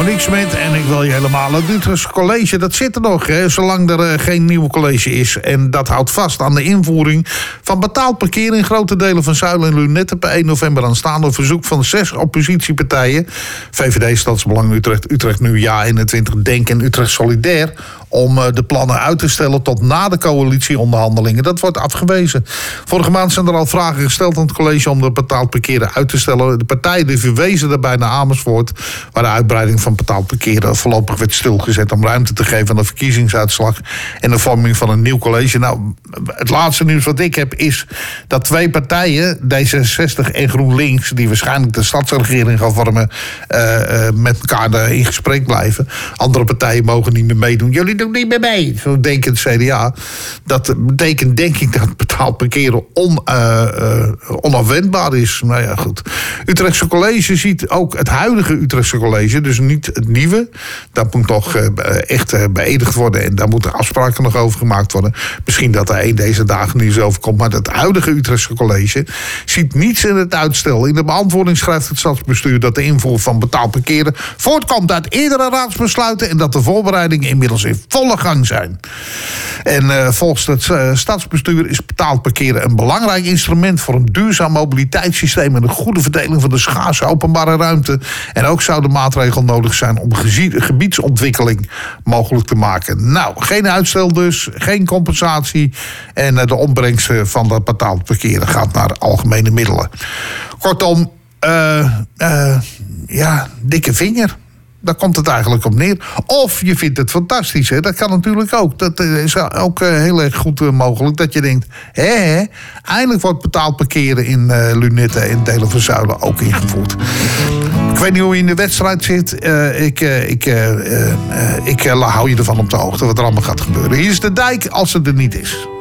niks met. En ik wil je helemaal. Het Utrechtse college, dat zit er nog. Hè, zolang er geen nieuw college is. En dat houdt vast aan de invoering van betaald parkeren in grote delen van Zuilen en Lunetten per 1 november aanstaande. Op verzoek van 6 oppositiepartijen. VVD, Stadsbelang, Utrecht Nu, Ja21, Denk en Utrecht Solidair. Om de plannen uit te stellen tot na de coalitieonderhandelingen. Dat wordt afgewezen. Vorige maand zijn er al vragen gesteld aan het college om de betaald parkeren uit te stellen. De partijen verwezen daarbij naar Amersfoort, waar de uitbreiding van betaald parkeren voorlopig werd stilgezet om ruimte te geven aan de verkiezingsuitslag en de vorming van een nieuw college. Nou, het laatste nieuws wat ik heb is dat 2 partijen, D66 en GroenLinks, die waarschijnlijk de stadsregering gaan vormen, met elkaar in gesprek blijven. Andere partijen mogen niet meer meedoen. Jullie doen niet meer mee. Zo denkt het CDA. Dat betekent denk ik dat betaald parkeren onafwendbaar is. Nou ja, goed. Utrechtse college ziet ook het huidige Utrechtse college, dus niet het nieuwe. Dat moet nog echt beëdigd worden en daar moeten afspraken nog over gemaakt worden. Misschien dat er deze dagen niet zo overkomt, maar het huidige Utrechtse college ziet niets in het uitstel. In de beantwoording schrijft het stadsbestuur dat de invoer van betaald parkeren voortkomt uit eerdere raadsbesluiten en dat de voorbereidingen inmiddels in volle gang zijn. En volgens het stadsbestuur is betaald parkeren een belangrijk instrument voor een duurzaam mobiliteitssysteem en een goede verdeling van de schaarse openbare ruimte. En ook zou de maatregel nodig zijn om gebiedsontwikkeling mogelijk te maken. Nou, geen uitstel dus, geen compensatie en de opbrengst van dat betaald parkeren gaat naar algemene middelen. Kortom, dikke vinger. Daar komt het eigenlijk op neer. Of je vindt het fantastisch, hè? Dat kan natuurlijk ook. Dat is ook heel erg goed mogelijk. Dat je denkt, eindelijk wordt betaald parkeren in Lunetten en delen van Zuilen ook ingevoerd. Ik weet niet hoe je in de wedstrijd zit. Ik hou je ervan op de hoogte wat er allemaal gaat gebeuren. Hier is de dijk als het er niet is.